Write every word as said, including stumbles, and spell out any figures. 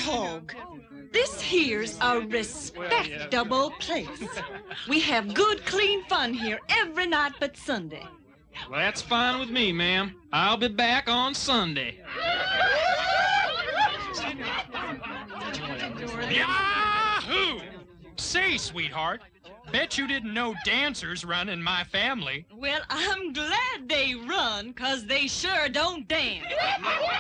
hog. This here's a respectable place. We have good, clean fun here every night but Sunday. Well, that's fine with me, ma'am. I'll be back on Sunday. Yahoo! Say, sweetheart, bet you didn't know dancers run in my family. Well, I'm glad they run, 'cause they sure don't dance.